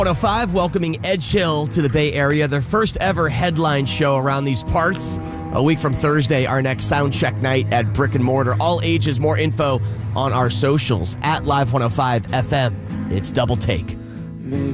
105 welcoming Edge Hill to the Bay Area, their first ever headline show around these parts. A week from Thursday, our next sound check night at Brick and Mortar. All ages, more info on our socials at Live 105 FM. It's Double Take.